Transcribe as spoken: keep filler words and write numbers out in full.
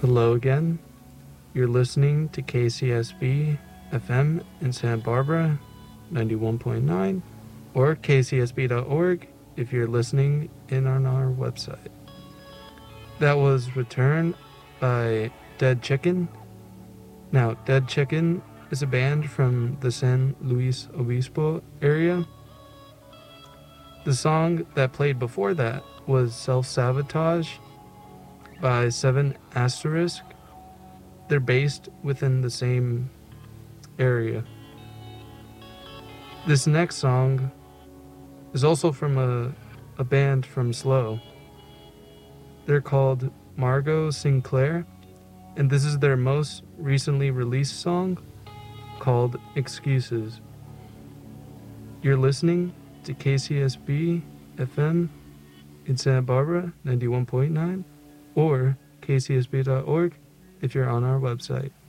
Hello again. You're listening to K C S B F M in Santa Barbara, ninety-one point nine, or K C S B dot org if you're listening in on our website. That was Return by Dead Chicken. Now, Dead Chicken is a band from the San Luis Obispo area. The song that played before that was Self-Sabotage by Seven Asterisk. They're based within the same area. This next song is also from a, a band from Slow. They're called Margot Sinclair, and this is their most recently released song called Excuses. You're listening to K C S B F M in Santa Barbara, ninety-one point nine, or K C S B dot org if you're on our website.